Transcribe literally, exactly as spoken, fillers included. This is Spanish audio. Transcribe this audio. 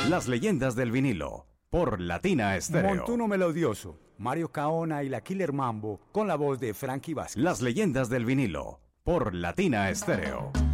Las leyendas del vinilo, por Latina Estéreo. Montuno Melodioso, Mario Caona y la Killer Mambo, con la voz de Frankie Vázquez. Las leyendas del vinilo, por Latina Estéreo.